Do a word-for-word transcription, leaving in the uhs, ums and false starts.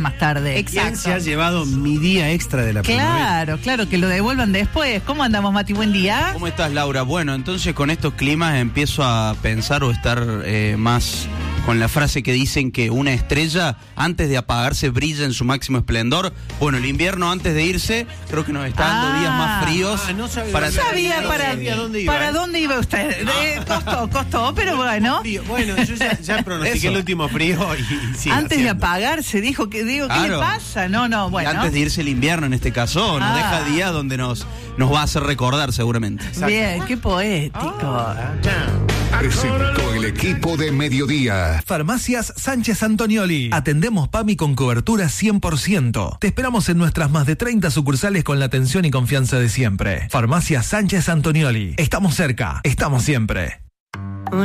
más tarde. ¿Quién se ha llevado mi día extra de la primavera? Claro, claro, que lo devuelvan después. ¿Cómo andamos, Mati? Buen día. ¿Cómo estás, Laura? Bueno, entonces con estos climas empiezo a pensar o estar eh, más con la frase que dicen que una estrella antes de apagarse brilla en su máximo esplendor. Bueno, el invierno antes de irse creo que nos está dando Ah. días más fríos. Ah, no sabía, para No sabía no para, sabía dónde iba, para ¿eh? dónde iba usted. Eh, costó, costó, pero bueno. Frío. Bueno, yo ya, ya pronostiqué Eso. el último frío y, y sigue Antes de haciendo. apagarse, dijo que digo, ¿qué Claro. le pasa? No, no, Y bueno. antes de irse el invierno en este caso, nos Ah. deja días donde nos, nos va a hacer recordar seguramente. Bien, qué poético. Presentó el equipo de Mediodía. Farmacias Sánchez Antonioli. Atendemos PAMI con cobertura cien por ciento. Te esperamos en nuestras más de treinta sucursales con la atención y confianza de siempre. Farmacias Sánchez Antonioli. Estamos cerca, estamos siempre.